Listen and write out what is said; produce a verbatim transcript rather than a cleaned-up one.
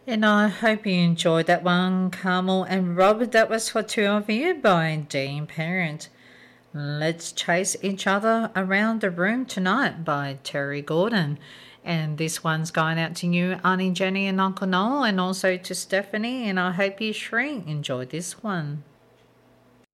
And I hope you enjoyed that one, Carmel and Rob. That was for two of you by Dean Parent. Let's Chase Each Other Around the Room Tonight by Terry Gordon. And this one's going out to you, Auntie Jenny and Uncle Noel, and also to Stephanie. And I hope you, Shree, enjoyed this one.